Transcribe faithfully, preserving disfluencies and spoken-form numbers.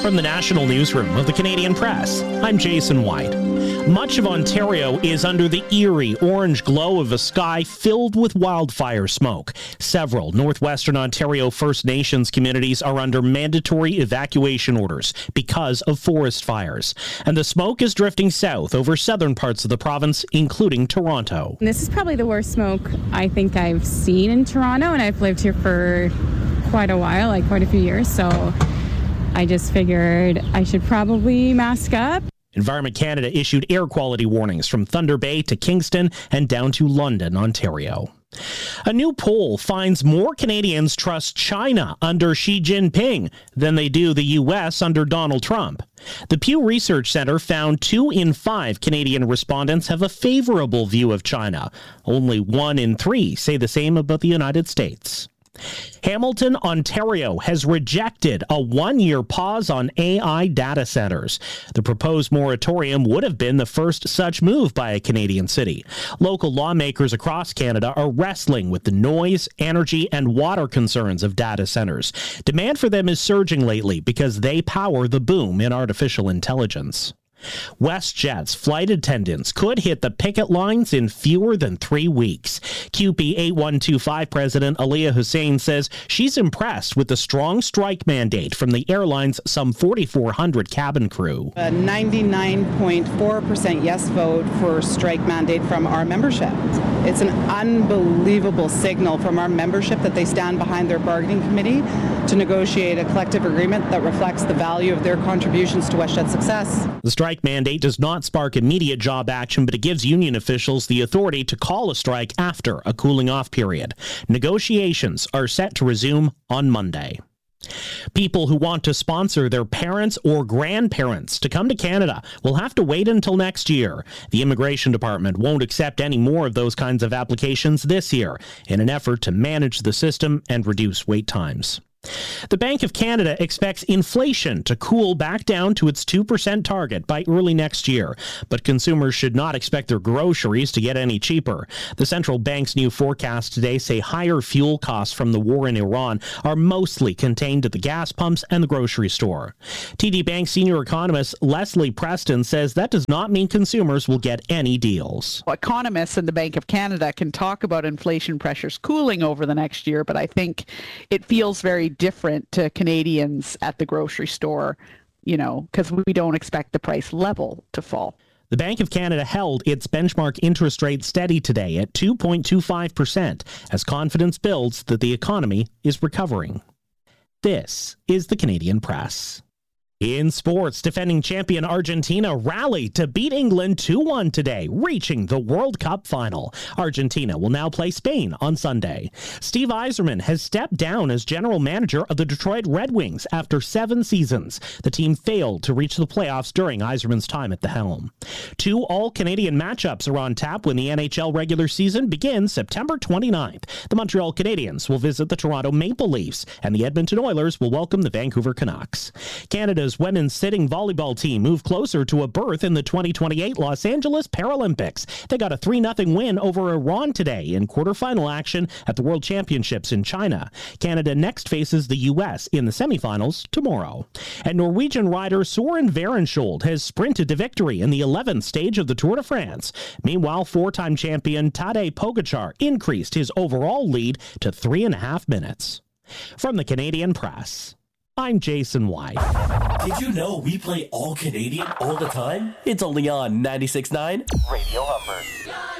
From the National Newsroom of the Canadian Press, I'm Jason White. Much of Ontario is under the eerie orange glow of a sky filled with wildfire smoke. Several northwestern Ontario First Nations communities are under mandatory evacuation orders because of forest fires. And the smoke is drifting south over southern parts of the province, including Toronto. This is probably the worst smoke I think I've seen in Toronto, and I've lived here for quite a while, like quite a few years, so I just figured I should probably mask up. Environment Canada issued air quality warnings from Thunder Bay to Kingston and down to London, Ontario. A new poll finds more Canadians trust China under Xi Jinping than they do the U S under Donald Trump. The Pew Research Center found two in five Canadian respondents have a favorable view of China. Only one in three say the same about the United States. Hamilton, Ontario has rejected a one-year pause on A I data centers. The proposed moratorium would have been the first such move by a Canadian city. Local lawmakers across Canada are wrestling with the noise, energy, and water concerns of data centers. Demand for them is surging lately because they power the boom in artificial intelligence. WestJet's flight attendants could hit the picket lines in fewer than three weeks. Q P eight one two five President Aliyah Hussein says she's impressed with the strong strike mandate from the airline's some forty-four hundred cabin crew. A ninety-nine point four percent yes vote for strike mandate from our membership. It's an unbelievable signal from our membership that they stand behind their bargaining committee to negotiate a collective agreement that reflects the value of their contributions to WestJet's success. The strike mandate does not spark immediate job action, but it gives union officials the authority to call a strike after a cooling off period. Negotiations are set to resume on Monday. People who want to sponsor their parents or grandparents to come to Canada will have to wait until next year. The Immigration Department won't accept any more of those kinds of applications this year in an effort to manage the system and reduce wait times. The Bank of Canada expects inflation to cool back down to its two percent target by early next year, but consumers should not expect their groceries to get any cheaper. The central bank's new forecast today say higher fuel costs from the war in Iran are mostly contained at the gas pumps and the grocery store. T D Bank senior economist Leslie Preston says that does not mean consumers will get any deals. Economists in the Bank of Canada can talk about inflation pressures cooling over the next year, but I think it feels very different to Canadians at the grocery store, you know, because we don't expect the price level to fall. The Bank of Canada held its benchmark interest rate steady today at two point two five percent as confidence builds that the economy is recovering. This is the Canadian Press. In sports, defending champion Argentina rallied to beat England two one today, reaching the World Cup final. Argentina will now play Spain on Sunday. Steve Yzerman has stepped down as general manager of the Detroit Red Wings after seven seasons. The team failed to reach the playoffs during Yzerman's time at the helm. Two all-Canadian matchups are on tap when the N H L regular season begins September twenty-ninth. The Montreal Canadiens will visit the Toronto Maple Leafs, and the Edmonton Oilers will welcome the Vancouver Canucks. Canada's women's sitting volleyball team moved closer to a berth in the twenty twenty-eight Los Angeles Paralympics. They got a three nothing win over Iran today in quarterfinal action at the World Championships in China. Canada next faces the U S in the semifinals tomorrow. And Norwegian rider Soren Verenskjold has sprinted to victory in the eleventh stage of the Tour de France. Meanwhile, four-time champion Tadej Pogacar increased his overall lead to three and a half minutes. From the Canadian Press, I'm Jason White. Did you know we play all Canadian all the time? It's only on ninety-six point nine Radio Humber.